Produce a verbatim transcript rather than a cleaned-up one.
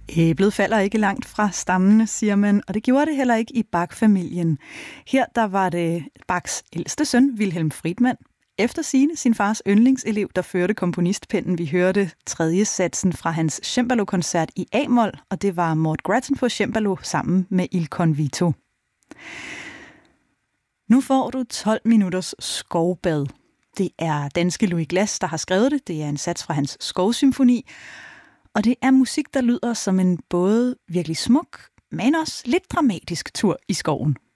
Æblet falder ikke langt fra stammene, siger man, og det gjorde det heller ikke i Bach-familien. Her der var det Bachs ældste søn, Wilhelm Friedmann, efter sigende sin fars yndlingselev, der førte komponistpennen. Vi hørte tredje satsen fra hans cembalo-koncert i A-mol, og det var Mort Grattan på cembalo sammen med Il Convito. Nu får du tolv minutters skovbad. Det er danske Louis Glass, der har skrevet det. Det er en sats fra hans Skovsymfoni. Og det er musik, der lyder som en både virkelig smuk, men også lidt dramatisk tur i skoven.